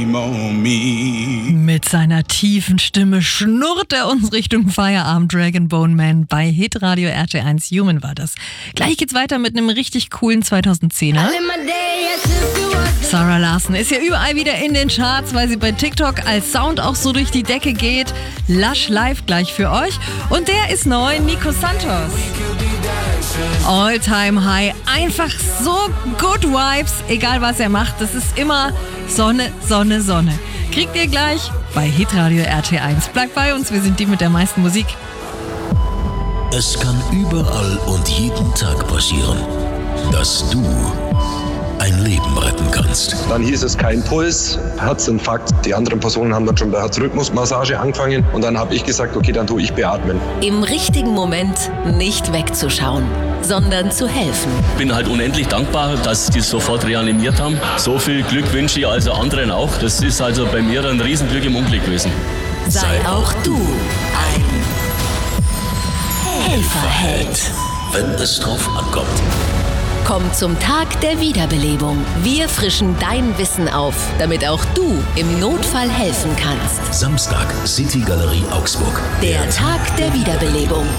Mit seiner tiefen Stimme schnurrt er uns Richtung Feierabend. Dragon Bone Man bei Hitradio RT1 Human war das. Gleich geht's weiter mit einem richtig coolen 2010er. Sarah Larsson ist ja überall wieder in den Charts, weil sie bei TikTok als Sound auch so durch die Decke geht. Lush live gleich für euch. Und der ist neu, Nico Santos. All Time High, einfach so good vibes, egal was er macht. Das ist immer Sonne, Sonne, Sonne. Kriegt ihr gleich bei Hitradio RT1. Bleibt bei uns, wir sind die mit der meisten Musik. Es kann überall und jeden Tag passieren, dass du ein Leben retten kannst. Dann hieß es kein Puls, Herzinfarkt. Die anderen Personen haben dann schon bei Herzrhythmusmassage angefangen und dann habe ich gesagt, okay, dann tue ich beatmen. Im richtigen Moment nicht wegzuschauen, sondern zu helfen. Ich bin halt unendlich dankbar, dass die sofort reanimiert haben. So viel Glück wünsche ich also anderen auch. Das ist also bei mir ein Riesenglück im Unglück gewesen. Sei auch du ein Helferheld. Wenn es drauf ankommt. Komm zum Tag der Wiederbelebung. Wir frischen dein Wissen auf, damit auch du im Notfall helfen kannst. Samstag, City Galerie Augsburg. Der Tag der Wiederbelebung.